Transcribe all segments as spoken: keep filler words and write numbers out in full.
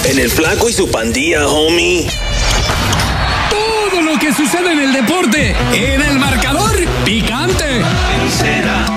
En el Flaco y su pandilla, homie. Todo lo que sucede en el deporte, en el marcador picante. ¿Quién será?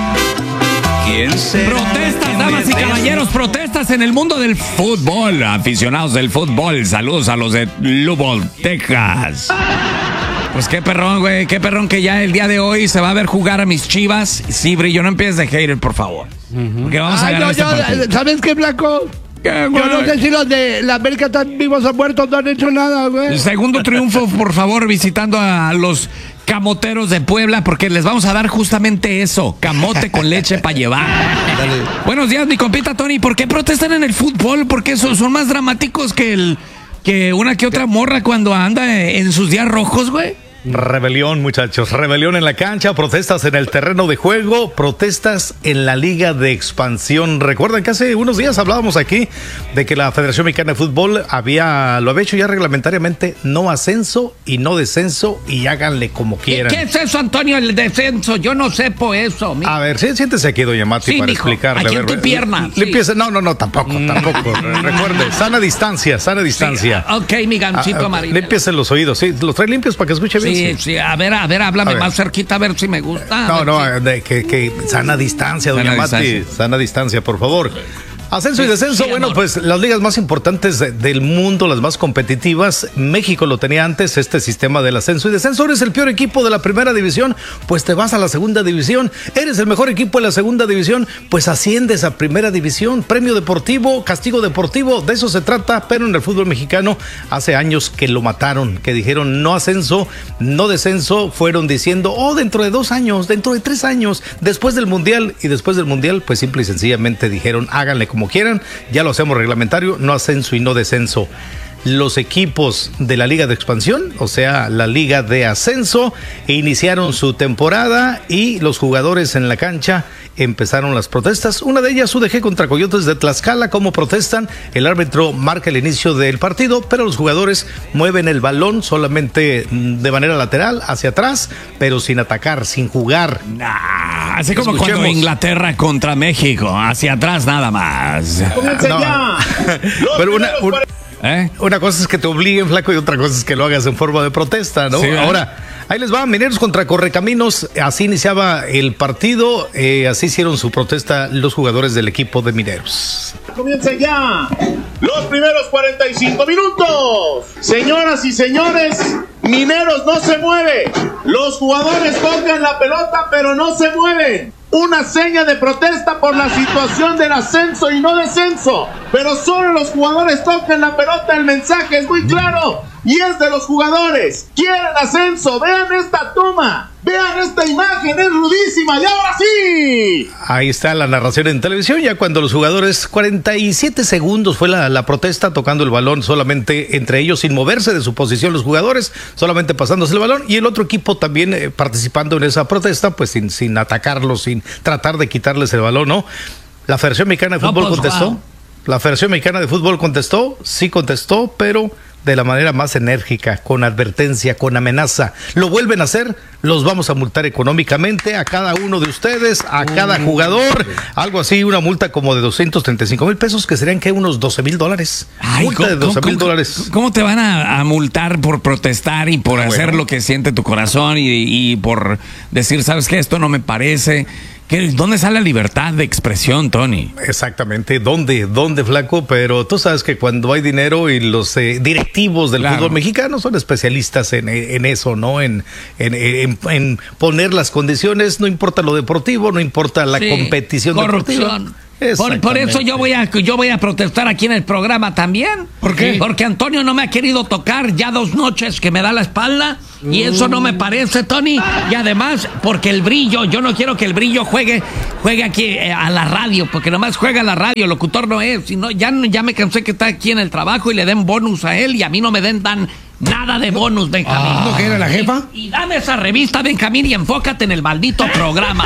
¿Quién será? Protestas, damas y caballeros, protestas en el mundo del fútbol. Aficionados del fútbol, saludos a los de Lubbock, Texas. Pues qué perrón, güey, qué perrón que ya el día de hoy se va a ver jugar a mis Chivas. Sí, Brillo, no empieces de hater, por favor. Uh-huh. Porque vamos a Ay, ganar no, este yo, partido. ¿Sabes qué, Flaco? ¿Qué, Yo no sé si los de la América están vivos o muertos, no han hecho nada, güey. El segundo triunfo, por favor, visitando a los camoteros de Puebla, porque les vamos a dar justamente eso, camote con leche para llevar. Dale. Buenos días, mi compita Tony. ¿Por qué protestan en el fútbol? Porque son, son más dramáticos que el que una que otra morra cuando anda en sus días rojos, güey. Rebelión, muchachos, rebelión en la cancha, protestas en el terreno de juego, protestas en la Liga de Expansión. Recuerdan que hace unos días hablábamos aquí de que la Federación Mexicana de Fútbol había, lo había hecho ya reglamentariamente, no ascenso y no descenso, y háganle como quieran. ¿Qué es eso, Antonio, el descenso? Yo no sepo eso. Mijo. A ver, sí, siéntese aquí, doña Mati, sí, para mijo, explicarle. aquí a en ver, tu pierna. Limpiese, sí. no, no, no, tampoco, tampoco. Recuerde, sana distancia, sana distancia. Sí, ok, mi gancito amarillo. Limpiese los oídos, sí, los trae limpios para que escuche bien. Sí, sí, a ver, a ver, háblame a ver. más cerquita a ver si me gusta. No, no, si... de, que, que sana distancia, doña sana Mati, distancia. sana distancia, por favor. Ascenso y descenso, sí, bueno, pues las ligas más importantes de, del mundo, las más competitivas, México lo tenía antes, este sistema del ascenso y descenso. Eres el peor equipo de la primera división, pues te vas a la segunda división. Eres el mejor equipo de la segunda división, pues asciendes a primera división. Premio deportivo, castigo deportivo, de eso se trata, pero en el fútbol mexicano hace años que lo mataron, que dijeron no ascenso, no descenso, fueron diciendo, oh, dentro de dos años, dentro de tres años, después del mundial, y después del mundial, pues simple y sencillamente dijeron, háganle como como quieran, ya lo hacemos reglamentario, no ascenso y no descenso. Los equipos de la Liga de Expansión, o sea, la Liga de Ascenso, iniciaron su temporada y los jugadores en la cancha empezaron las protestas. Una de ellas, U D G contra Coyotes de Tlaxcala. ¿Cómo protestan? El árbitro marca el inicio del partido, pero los jugadores mueven el balón solamente de manera lateral, hacia atrás, pero sin atacar, sin jugar. Nah, así como Escuchemos. Cuando Inglaterra contra México, hacia atrás nada más. No. Pero una... una ¿Eh? Una cosa es que te obliguen, Flaco, y otra cosa es que lo hagas en forma de protesta, ¿no? Sí, ahora, ahí les va, Mineros contra Correcaminos, así iniciaba el partido, eh, así hicieron su protesta los jugadores del equipo de Mineros. Comienza ya los primeros cuarenta y cinco minutos. Señoras y señores, Mineros no se mueve. Los jugadores tocan la pelota, pero no se mueven. Una seña de protesta por la situación del ascenso y no descenso. Pero solo los jugadores tocan la pelota. El mensaje es muy claro y es de los jugadores. Quieren ascenso. Vean esta toma. Vean esta imagen. Es rudísima. Y ahora sí. Ahí está la narración en televisión. Ya cuando los jugadores, cuarenta y siete segundos fue la, la protesta, tocando el balón solamente entre ellos, sin moverse de su posición los jugadores, solamente pasándose el balón. Y el otro equipo también eh, participando en esa protesta, pues sin, sin atacarlos, sin tratar de quitarles el balón, ¿no? La Federación Mexicana de Fútbol no, pues, contestó. Wow. La Federación Mexicana de Fútbol contestó, sí contestó, pero de la manera más enérgica, con advertencia, con amenaza. Lo vuelven a hacer, los vamos a multar económicamente a cada uno de ustedes, a cada jugador, algo así, una multa como de doscientos treinta y cinco mil pesos, que serían que unos doce mil dólares. Ay, multa de doce mil dólares. ¿Cómo te van a, a multar por protestar y por ah, hacer bueno. lo que siente tu corazón y, y por decir, sabes qué, esto no me parece? ¿Dónde sale la libertad de expresión, Tony? Exactamente, ¿dónde? ¿Dónde, Flaco? Pero tú sabes que cuando hay dinero y los eh, directivos del claro. fútbol mexicano son especialistas en, en eso, ¿no? En, en, en, en poner las condiciones, no importa lo deportivo, no importa la sí, competición corrupción. deportiva. Por, por eso yo voy a yo voy a protestar aquí en el programa también. ¿Por qué? Porque Antonio no me ha querido tocar ya dos noches que me da la espalda. Y eso no me parece, Tony. Y además, porque el Brillo, yo no quiero que el Brillo juegue juegue aquí eh, a la radio, porque nomás juega a la radio, el locutor no es. Sino, ya, ya me cansé que está aquí en el trabajo y le den bonus a él y a mí no me den tan nada de bonus, Benjamín. ¿No que era la jefa? Y, y dame esa revista, Benjamín, y enfócate en el maldito programa.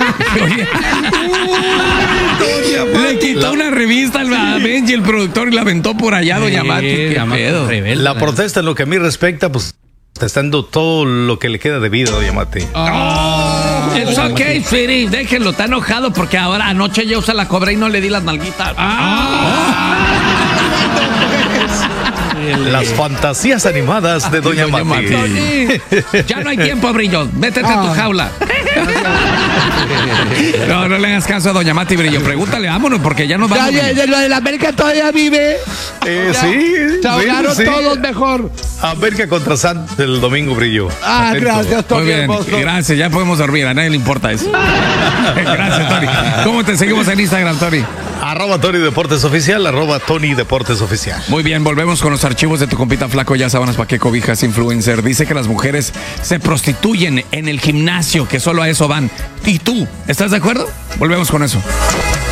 Le quitó una revista a Benji, el productor, y la aventó por allá, doña Mati. ¿Qué pedo? La protesta en lo que a mí respecta, pues protestando todo lo que le queda de vida, doña Mati. Oh, it's okay, Firi, déjenlo, está enojado porque ahora anoche yo se la cobré y no le di las nalguitas. Ah. Las fantasías animadas de Doña, Doña Mati. Mati. Ya no hay tiempo, Brillo. Métete ah. en tu jaula. No, no le hagas caso a Doña Mati, Brillo. Pregúntale, vámonos, porque ya nos vamos. Ya, ya, lo de la América todavía vive. Eh, sí. Se ahogaron sí, sí. todos mejor. América contra Santos el domingo, Brillo. Ah, Atento. Gracias, Tony. Muy bien, hermoso. Gracias, ya podemos dormir. A nadie le importa eso. Gracias, Tony. ¿Cómo te seguimos en Instagram, Tony? Arroba Tony Deportes Oficial, arroba Tony Deportes Oficial. Muy bien, volvemos con los archivos de tu compita flaco. Ya sábanas pa' qué cobijas, influencer. Dice que las mujeres se prostituyen en el gimnasio, que solo a eso van. ¿Y tú? ¿Estás de acuerdo? Volvemos con eso.